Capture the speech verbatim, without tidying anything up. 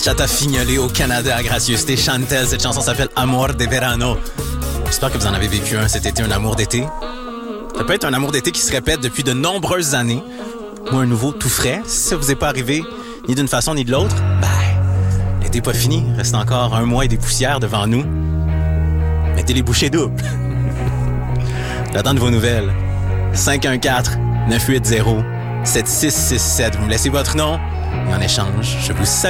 bachata fignolée au Canada, gracieuseté Chantel. Cette chanson s'appelle Amor de Verano. J'espère que vous en avez vécu un cet été, un amour d'été. Ça peut être un amour d'été qui se répète depuis de nombreuses années. Ou un nouveau tout frais. Si ça vous est pas arrivé, ni d'une façon ni de l'autre, ben, l'été pas fini. Il reste encore un mois et des poussières devant nous. Mettez les bouchées doubles. J'attends de vos nouvelles. cinq un quatre neuf huit zéro sept six six sept. Vous me laissez votre nom et en échange, je vous salue.